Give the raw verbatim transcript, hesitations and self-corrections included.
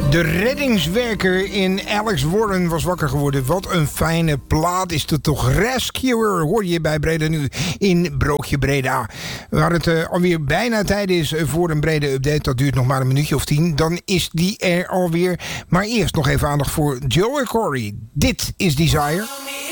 De reddingswerker in Alex Warren was wakker geworden. Wat een fijne plaat is het toch. Rescuer hoor je bij Breda nu in Broodje Breda. Waar het uh, alweer bijna tijd is voor een brede update. Dat duurt nog maar een minuutje of tien. Dan is die er alweer. Maar eerst nog even aandacht voor Joel Corry. Dit is Desire.